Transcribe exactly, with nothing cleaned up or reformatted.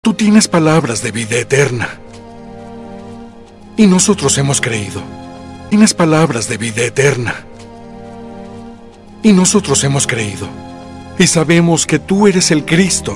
Tú tienes palabras de vida eterna. Y nosotros hemos creído. Tienes palabras de vida eterna. Y nosotros hemos creído. Y sabemos que tú eres el Cristo,